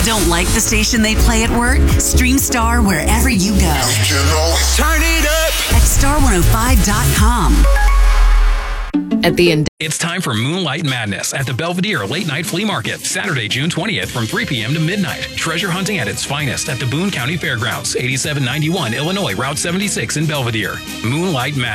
Don't like the station they play at work? Stream Star wherever you go. Turn it up at star105.com. At the end. It's time for Moonlight Madness at the Belvedere Late Night Flea Market, Saturday, June 20th from 3 p.m. to midnight. Treasure hunting at its finest at the Boone County Fairgrounds, 8791 Illinois Route 76 in Belvedere. Moonlight Madness.